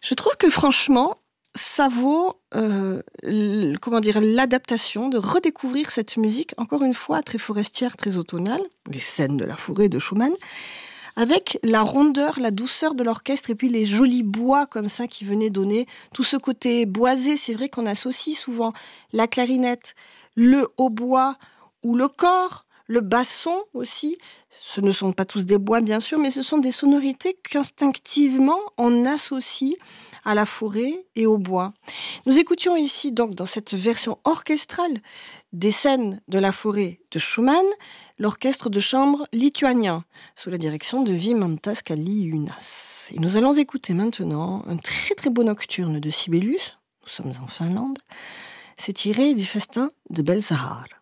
Je trouve que franchement, ça vaut l'adaptation, de redécouvrir cette musique, encore une fois, très forestière, très automnale, les scènes de la forêt de Schumann, avec la rondeur, la douceur de l'orchestre et puis les jolis bois comme ça qui venaient donner tout ce côté boisé. C'est vrai qu'on associe souvent la clarinette, le hautbois ou le cor, le basson aussi. Ce ne sont pas tous des bois bien sûr, mais ce sont des sonorités qu'instinctivement on associe à la forêt et au bois. Nous écoutions ici donc dans cette version orchestrale des scènes de la forêt de Schumann, l'orchestre de chambre lituanien, sous la direction de Vymantas Kaliunas. Et nous allons écouter maintenant un très très beau nocturne de Sibelius, nous sommes en Finlande, c'est tiré du festin de Belsahar.